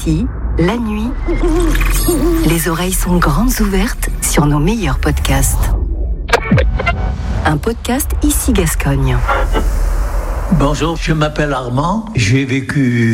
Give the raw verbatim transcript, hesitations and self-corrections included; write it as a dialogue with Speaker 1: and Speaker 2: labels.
Speaker 1: Ici, la nuit, les oreilles sont grandes ouvertes sur nos meilleurs podcasts. Un podcast Ici Gascogne.
Speaker 2: Bonjour, je m'appelle Armand, j'ai vécu